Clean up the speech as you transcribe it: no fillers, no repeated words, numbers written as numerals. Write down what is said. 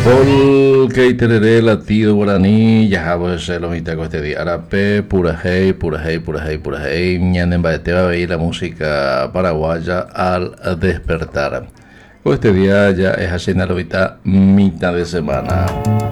Polka y tereré, latido guaraní, ya pues lo mitad con este día. Arape, pura hey, pura hey, pura hey, pura hey. Ñanden te va a ver la música paraguaya al despertar. Con este día ya es haciendo la mitad de semana.